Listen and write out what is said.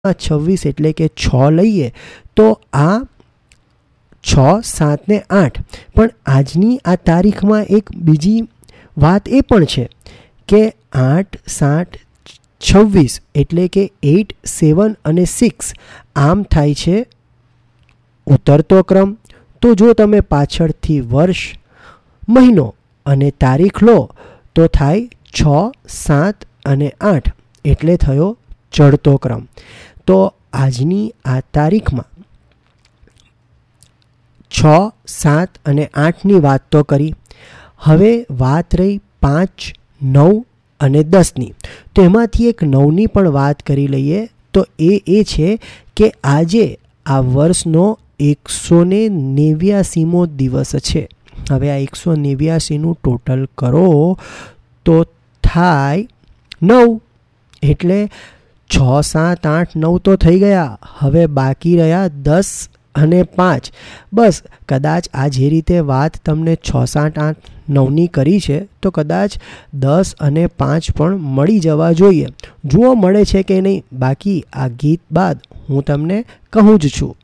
26 એટલે કે 6 લઈએ તો આ 6, 7 ને 8. પણ આજની આ તારીખમાં એક બીજી વાત એ પણ છે કે 8, 7, 26 એટલે કે 8, 7 અને 6 આમ થાય છે ઉતરતો ક્રમ. તો જો તમે પાછળથી વર્ષ, મહિનો અને તારીખ લો તો થાય 6, 7 અને 8 એટલે થયો ચડતો ક્રમ. તો આજની આ તારીખમાં 6, 7 અને 8ની વાત તો કરી. હવે વાત રહી 5, 9 અને 10ની. તો એમાંથી એક 9ની પણ વાત કરી લઈએ. તો એ છે કે આજે આ વર્ષનો 189મો દિવસ છે. હવે આ 189નું ટોટલ કરો તો થાય 9. એટલે 6, 7, 8, 9 તો થઈ ગયા. હવે બાકી રહ્યા 10 અને 5. બસ કદાચ આ જે રીતે વાત તમને 6, 7, 8, 9ની કરી છે તો કદાચ 10 અને 5 પણ મળી જવા જોઈએ. જુઓ મળે છે કે નહીં. બાકી આ ગીત બાદ હું તમને કહું જ છું.